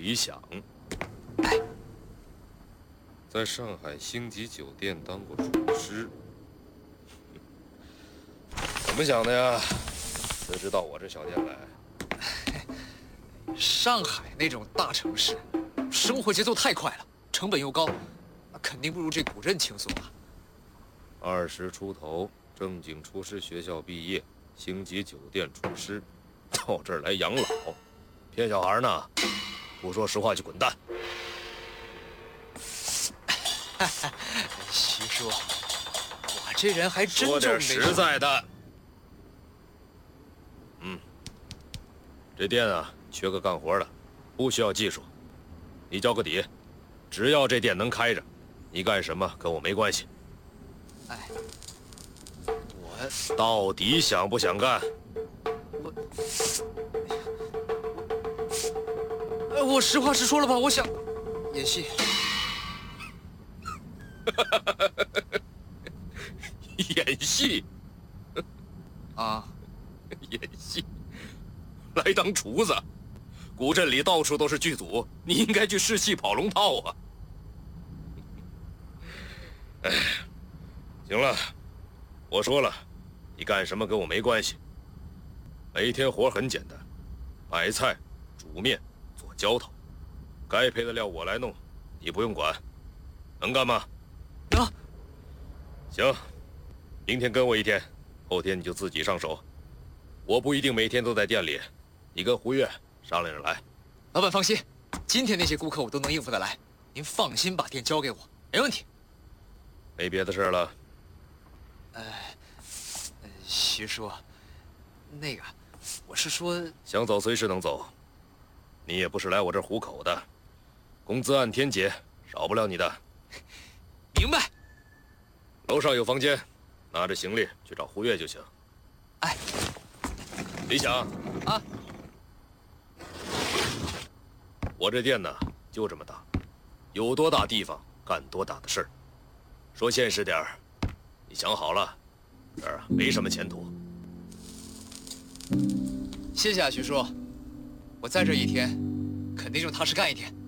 李想，在上海星级酒店当过厨师，怎么想的呀？辞职到我这小店来？ 上海那种大城市，生活节奏太快了，成本又高，肯定不如这古镇轻松啊。 20出头，正经厨师学校毕业，星级酒店厨师，到这儿来养老，骗小孩呢？不说实话就滚蛋！ 徐叔，我这人还真说点就没实在的。这店啊，缺个干活的，不需要技术，你交个底，只要这店能开着，你干什么跟我没关系。 哎，我到底想不想干？ 我实话实说了吧，我想演戏。 演戏啊， 演戏，来当厨子。古镇里到处都是剧组，你应该去试戏跑龙套啊。哎，行了，我说了，你干什么跟我没关系。每天活很简单，买菜、煮面、做浇头，该配的料我来弄，你不用管。能干吗？ 能。 行，明天跟我一天，后天你就自己上手。我不一定每天都在店里，你跟胡月商量着来。 老板放心，今天那些顾客我都能应付得来，您放心把店交给我，没问题。 没别的事了。 徐叔，那个，我是说， 想走随时能走，你也不是来我这儿糊口的，工资按天结，少不了你的。 明白。 楼上有房间，拿着行李去找胡月就行。 哎， 李想啊， 我这店呢就这么大，有多大地方干多大的事儿。说现实点儿，你想好了，这儿没什么前途。 谢谢啊，徐叔，我在这一天，肯定就踏实干一天。